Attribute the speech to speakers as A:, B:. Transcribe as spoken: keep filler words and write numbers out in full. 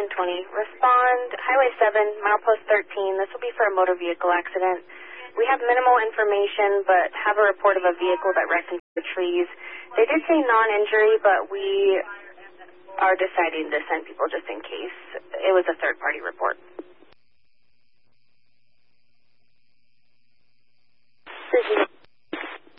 A: nine twenty. Respond, Highway seven, milepost thirteen. This will be for a motor vehicle accident. We have minimal information, but have a report of a vehicle that wrecked into the trees. They did say non-injury, but we are deciding to send people just in case. It was a third-party report.